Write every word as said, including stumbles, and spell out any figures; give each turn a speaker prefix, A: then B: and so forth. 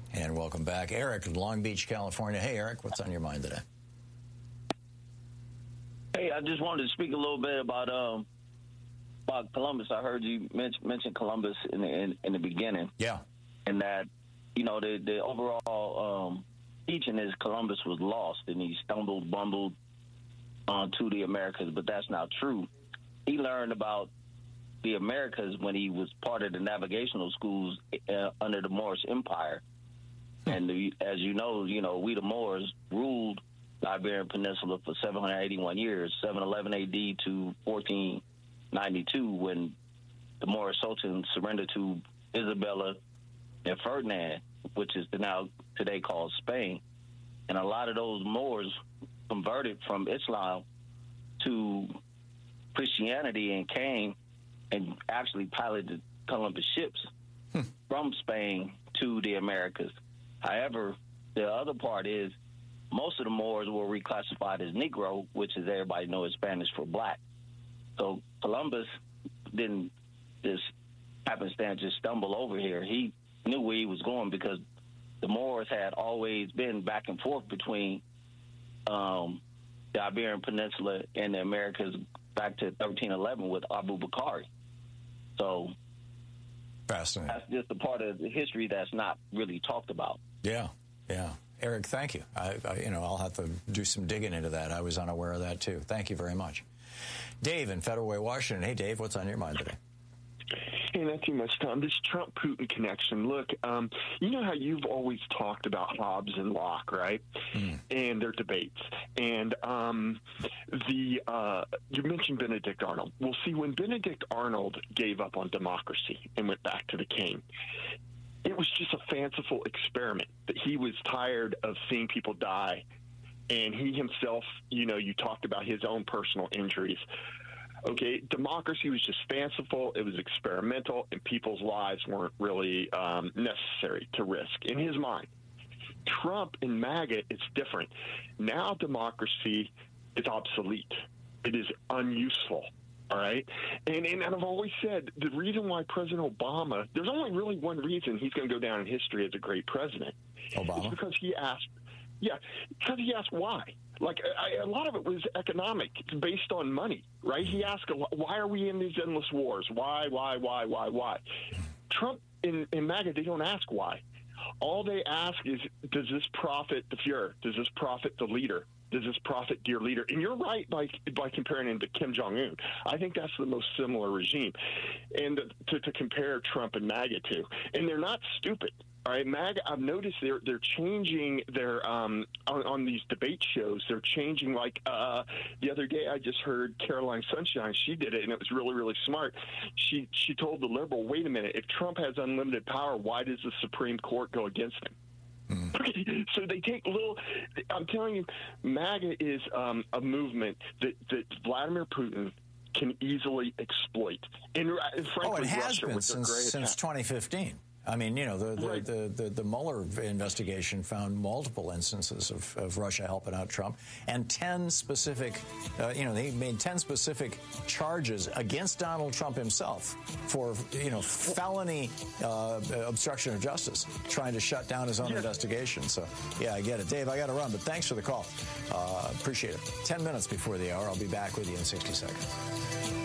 A: And welcome back. Eric in Long Beach, California. Hey, Eric, what's on your mind today?
B: Hey, I just wanted to speak a little bit about um, about Columbus. I heard you mention, mention Columbus in the, in, in the beginning.
A: Yeah.
B: And that, you know, the, the overall um, teaching is Columbus was lost and he stumbled, bumbled uh, to the Americas, but that's not true. He learned about the Americas when he was part of the navigational schools uh, under the Moorish Empire. And the, as you know, you know, we the Moors ruled the Iberian Peninsula for seven hundred eighty-one years, seven eleven A D to fourteen ninety-two, when the Moorish Sultan surrendered to Isabella and Ferdinand, which is the now today called Spain. And a lot of those Moors converted from Islam to Christianity and came and actually piloted Columbus ships hmm. from Spain to the Americas. However, the other part is most of the Moors were reclassified as Negro, which is everybody knows Spanish for black. So Columbus didn't just happenstance just stumble over here. He knew where he was going because the Moors had always been back and forth between um, the Iberian Peninsula and the Americas back to thirteen eleven with Abu Bakr. So
A: fascinating.
B: That's just a part of the history that's not really talked about.
A: Yeah, yeah. Eric, thank you. I, I, you know, I'll have to do some digging into that. I was unaware of that, too. Thank you very much. Dave in Federal Way, Washington. Hey, Dave, what's on your mind today?
C: Hey, not too much, Tom. This Trump-Putin connection. Look, um, you know how you've always talked about Hobbes and Locke, right? Mm. And their debates. And um, the uh, you mentioned Benedict Arnold. Well, see, when Benedict Arnold gave up on democracy and went back to the king, it was just a fanciful experiment that he was tired of seeing people die. And he himself, you know, you talked about his own personal injuries. Okay, democracy was just fanciful, it was experimental, and people's lives weren't really um, necessary to risk in his mind. Trump and MAGA, it's different. Now democracy is obsolete. It is unuseful, all right? And, and, and I've always said the reason why President Obama, there's only really one reason he's going to go down in history as a great president.
A: Obama?
C: It's because he asked, yeah, because he asked why. Like, I, a lot of it was economic, based on money, right? He asked, why are we in these endless wars? Why, why, why, why, why? Trump and, and MAGA, they don't ask why. All they ask is, does this profit the Fuhrer? Does this profit the leader? Does this profit dear leader? And you're right by, by comparing him to Kim Jong-un. I think that's the most similar regime and to, to compare Trump and MAGA to. And they're not stupid. All right, MAGA, I've noticed they're they're changing their um, on, on these debate shows. They're changing. Like uh, the other day, I just heard Caroline Sunshine. She did it, and it was really really smart. She she told the liberal, "Wait a minute. If Trump has unlimited power, why does the Supreme Court go against him?" Mm. So they take little. I'm telling you, MAGA is um, a movement that that Vladimir Putin can easily exploit. And, and frankly,
A: oh, it has
C: Russia,
A: been since since twenty fifteen. I mean, you know, the the, right. the, the, the Mueller investigation found multiple instances of, of Russia helping out Trump, and ten specific, uh, you know, they made ten specific charges against Donald Trump himself for, you know, felony uh, obstruction of justice, trying to shut down his own yeah. investigation. So, yeah, I get it. Dave, I got to run, but thanks for the call. Uh, appreciate it. Ten minutes before the hour, I'll be back with you in sixty seconds.